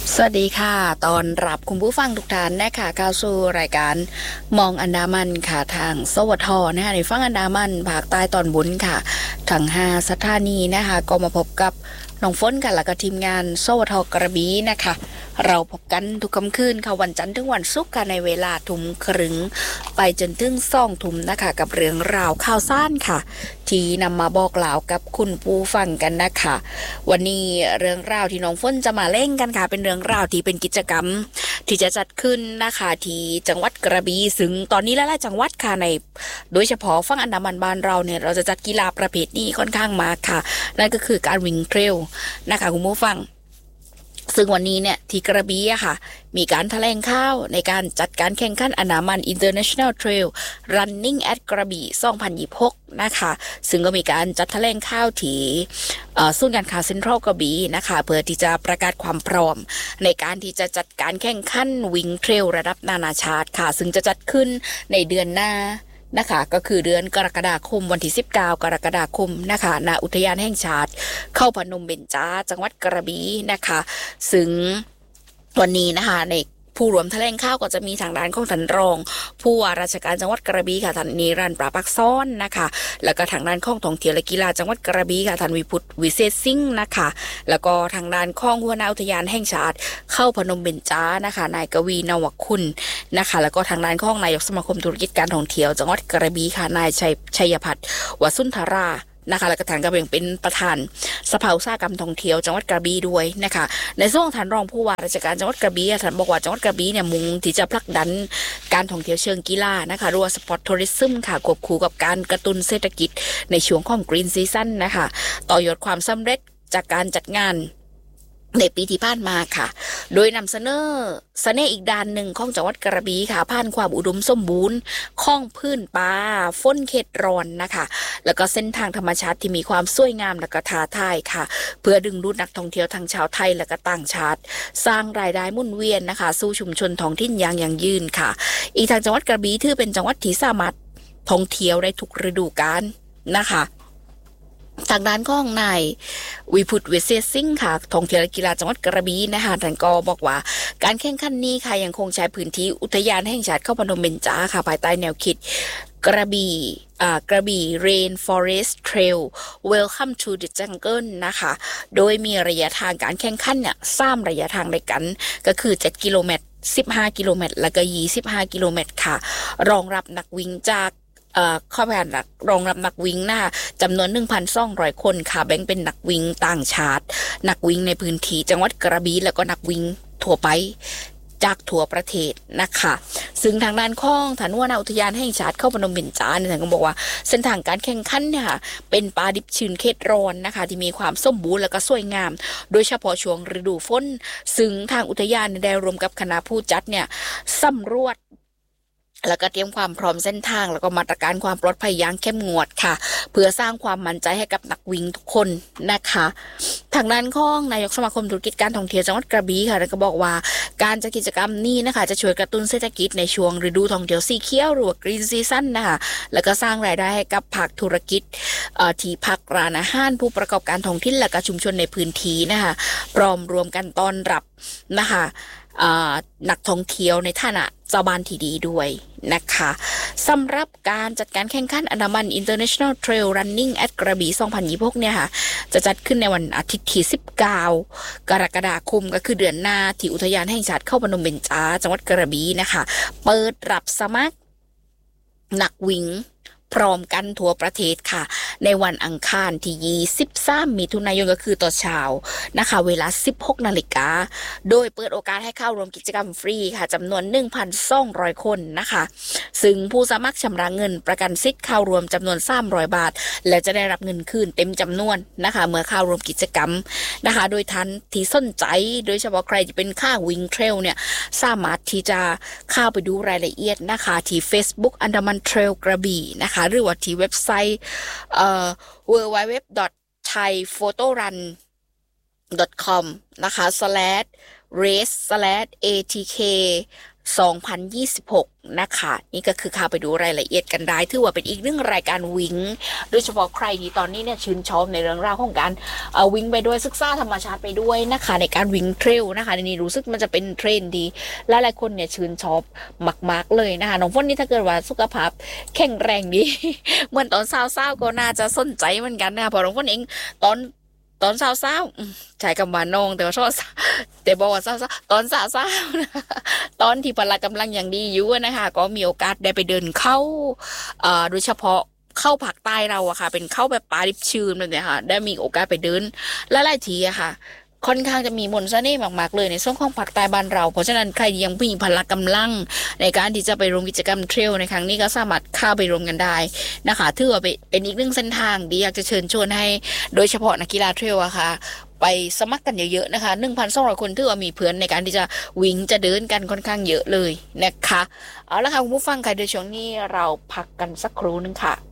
สวัสดีค่ะตอนรับคุณผู้ฟังทุกท่านนะคะเข้าสู่รายการมองอันดามันค่ะทางสวทนะคะในฝั่งอันดามันภาคใต้ตอนบนค่ะทั้ง5สถานีนะคะก็มาพบกับน้องฝนค่ะแล้วก็ทีมงานสวทกระบี่นะคะเราพบกันทุกค่ำคืนค่ะวันจันทร์ถึงวันศุกร์ค่ะในเวลาทุ่มครึ่งไปจนถึง2 ทุ่มนะคะกับเรื่องราวข่าวสารค่ะที่นำมาบอกเล่ากับคุณผู้ฟังกันนะคะวันนี้เรื่องราวที่น้องฝนจะมาเล่นกันค่ะเป็นเรื่องราวที่เป็นกิจกรรมที่จะจัดขึ้นนะคะที่จังหวัดกระบี่ซึ่งตอนนี้หลายๆจังหวัดค่ะในโดยเฉพาะฝั่งอันดามันบ้านเราเนี่ยเราจะจัดกีฬาประเภทนี้ค่อนข้างมากค่ะนั่นก็คือการวิ่งเทรลนะคะคุณผู้ฟังซึ่งวันนี้เนี่ยที่กระบี่อะค่ะมีการแถลงข่าวในการจัดการแข่งขันอันดามัน International Trail Running at กระบี่2026นะคะซึ่งก็มีการจัดแถลงข่าวที่ศูนย์การค้าเซ็นทรัลกระบี่นะคะเพื่อที่จะประกาศความพร้อมในการที่จะจัดการแข่งขันวิ่งเทรลระดับนานาชาติค่ะซึ่งจะจัดขึ้นในเดือนหน้านะคะก็คือเดือนกรกฎาคมวันที่19กรกฎาคมนะคะณอุทยานแห่งชาติเข้าพนมเบญจาจังหวัดกระบี่นะคะซึ่งวันนี้นะคะในผู้รวมแถลงข่าวก็จะมีทางด้านของท่านรองผู้ว่าราชการจังหวัดกระบี่ค่ะท่านนิรันดร์ปราปักซ้อนนะคะแล้วก็ทางด้านของท่องเที่ยวและกีฬาจังหวัดกระบี่ค่ะท่านวิพุตรวิเศษสิงห์นะคะแล้วก็ทางด้านของหัวหน้าอุทยานแห่งชาติเข้าพนมเบญจานะคะนายกวีนวคุณนะคะแล้วก็ทางด้านของนายกสมาคมธุรกิจการท่องเที่ยวจังหวัดกระบี่ค่ะนายชัยพัฒน์วสุนทรานะคะแล้วก็ท่านก็เป็นประธานสภาอุตสาหกรรมท่องเที่ยวจังหวัดกระบี่ด้วยนะคะในส่วนของท่านรองผู้ว่าราชการจังหวัดกระบี่ท่านบอกว่าจังหวัดกระบี่เนี่ยมุ่งที่จะผลักดันการท่องเที่ยวเชิงกีฬานะคะหรือว่าสปอร์ตทัวริซึมค่ะควบคู่กับการกระตุ้นเศรษฐกิจในช่วงของกรีนซีซั่นนะคะต่อยอดความสำเร็จจากการจัดงานในปีที่ผ่านมาค่ะโดยนำเสนออีกด้านหนึ่งของจังหวัดกระบี่ค่ะผ่านความอุดมสมบูรณ์ของพื้นป่าฝนเขตร้อนนะคะแล้วก็เส้นทางธรรมชาติที่มีความสวยงามและก็ท้าทายค่ะเพื่อดึงดูดนักท่องเที่ยวทั้งชาวไทยและก็ต่างชาติสร้างรายได้หมุนเวียนนะคะสู่ชุมชนท้องถิ่นอย่างยั่งยืนค่ะอีกทางจังหวัดกระบี่ถือเป็นจังหวัดที่สามารถท่องเที่ยวได้ทุกฤดูกาลนะคะทางด้านของนายวิพุตรวิเศษสิงห์ค่ะท่องเที่ยวและกีฬาจังหวัดกระบี่นะคะท่านก็บอกว่าการแข่งขันนี้ค่ะยังคงใช้พื้นที่อุทยานแห่งชาติเข้าพนมเบญจาค่ะภายใต้แนวคิดกระบี่ Rainforest Trail Welcome to the Jungle นะคะโดยมีระยะทางการแข่งขันเนี่ย3ระยะทางด้วยกันก็คือ7กิโลเมตร15กิโลเมตรแล้วก็25กิโลเมตรค่ะรองรับนักวิ่งจากข้อแผนรองรับนักวิ่งนะคะจำนวน 1,200 คนค่ะแบ่งเป็นนักวิ่งต่างชาตินักวิ่งในพื้นที่จังหวัดกระบี่แล้วก็นักวิ่งทั่วไปจากทั่วประเทศนะคะซึ่งทางด้านของฐานหัวหน้าอุทยานแห่งชาติเข้าพนมเบญจาเนี่ยท่านก็บอกว่าเส้นทางการแข่งขันเนี่ยค่ะเป็นป่าดิบชื้นเขตร้อนนะคะที่มีความสมบูรณ์และก็สวยงามโดยเฉพาะช่วงฤดูฝนซึ่งทางอุทยานได้รวมกับคณะผู้จัดเนี่ยสำรวจแล้วก็เตรียมความพร้อมเส้นทางแล้วก็มาตรการความปลอดภัยอย่างเข้มงวดค่ะเพื่อสร้างความมั่นใจให้กับนักวิ่งทุกคนนะคะทางด้านของนายกสมาคมธุรกิจการท่องเที่ยวจังหวัดกระบี่ค่ะก็บอกว่าการจัดกิจกรรมนี้นะคะจะช่วยกระตุ้นเศรษฐกิจในช่วงฤดูท่องเที่ยวสีเขียวหรือว่ากรีนซีซั่นนะคะแล้วก็สร้างรายได้ให้กับภาคธุรกิจที่พักร้านอาหารผู้ประกอบการท้องถิ่นและก็ชุมชนในพื้นที่นะคะพร้อมรวมกันต้อนรับนะคะนักท่องเที่ยวในฐานะเจ้าบ้านที่ดีด้วยนะคะสำหรับการจัดการแข่งขันอันดามัน International Trail Running at กระบี่2026เนี่ยค่ะจะจัดขึ้นในวันอาทิตย์ที่19กรกฎาคมก็คือเดือนหน้าที่อุทยานแห่งชาติเข้าพนมเบญจาจังหวัดกระบี่นะคะเปิดรับสมัครนักวิ่งพร้อมกันทั่วประเทศค่ะในวันอังคารที่23มิถุนายนก็คือตอนเช้านะคะเวลา 16 นาฬิกาโดยเปิดโอกาสให้เข้าร่วมกิจกรรมฟรีค่ะจำนวน 1,200 คนนะคะซึ่งผู้สมัครชำระเงินประกันสิทธิ์เข้ารวมจำนวน300 บาทและจะได้รับเงินคืนเต็มจำนวนนะคะเมื่อเข้าร่วมกิจกรรมนะคะโดยท่านที่สนใจโดยเฉพาะใครจะเป็นค่าวิ่งเทรลเนี่ยสามารถที่จะเข้าไปดูรายละเอียดนะคะที่ Facebook อันดามันเทรลกระบี่นะคะหรือว่าที่เว็บไซต์www.thaiphotorun.com นะคะ/race/atk 2026 นะคะนี่ก็คือเข้าไปดูรายละเอียดกันได้ถือว่าเป็นอีกหนึ่งรายการวิ่งโดยเฉพาะใครที่ตอนนี้เนี่ยชื่นชอบในเรื่องราวของการวิ่งไปด้วยศึกษาธรรมชาติไปด้วยนะคะในการวิ่งเทรลนะคะในนี้รู้สึกมันจะเป็นเทรนด์ดีและหลายคนเนี่ยชื่นชอบมากๆเลยนะคะน้องฝนนี่ถ้าเกิดว่าสุขภาพแข็งแรงดี เหมือนตอนเศร้าๆก็น่าจะสนใจเหมือนกันนะคะเพราะน้องฝนเองตอนเศร้าๆใช้คำว่าน้องแต่ว่าชอบแต่บอกว่าเศร้าๆตอนเศร้าๆนะตอนที่พละกำลังอย่างดีอยู่นะคะก็มีโอกาสได้ไปเดินเข้าโดยเฉพาะเข้าภาคใต้เราอะค่ะเป็นเข้าแบบป่าดิบชื้นแบบเนี้ยค่ะได้มีโอกาสไปเดินหลายๆทีอะค่ะค่อนข้างจะมีมนต์เสน่ห์มากๆเลยในช่วงของภาคใต้บ้านเราเพราะฉะนั้นใครยังมีพละกำลังในการที่จะไปร่วมกิจกรรมเทรลในครั้งนี้ก็สามารถเข้าไปร่วมกันได้นะคะถือว่าเป็นอีกหนึ่งเส้นทางที่อยากจะเชิญชวนให้โดยเฉพาะนักกีฬาเทรลอะค่ะไปสมัครกันเยอะๆนะคะ 1,200 คนถือว่ามีเพื่อนในการที่จะวิ่งจะเดินกันค่อนข้างเยอะเลยนะคะเอาละค่ะคุณผู้ฟังค่ะเดี๋ยวช่วงนี้เราพักกันสักครู่นึงค่ะ